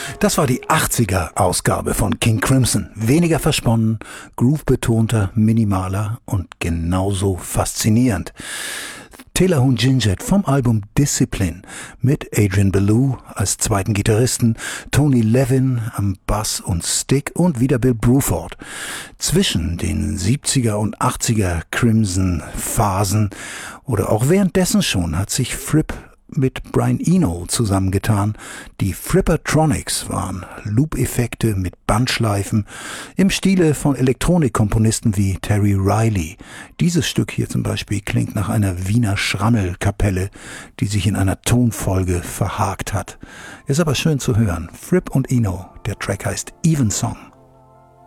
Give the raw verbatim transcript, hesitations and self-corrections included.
Das war die achtziger-Ausgabe von King Crimson. Weniger versponnen, groove-betonter, minimaler und genauso faszinierend. Taylor Ginjet vom Album Discipline mit Adrian Belew als zweiten Gitarristen, Tony Levin am Bass und Stick und wieder Bill Bruford. Zwischen den siebziger und achtziger Crimson Phasen oder auch währenddessen schon hat sich Fripp mit Brian Eno zusammengetan. Die Frippertronics waren Loop-Effekte mit Bandschleifen im Stile von Elektronikkomponisten wie Terry Riley. Dieses Stück hier zum Beispiel klingt nach einer Wiener Schrammelkapelle, die sich in einer Tonfolge verhakt hat. Ist aber schön zu hören. Fripp und Eno, der Track heißt Evensong.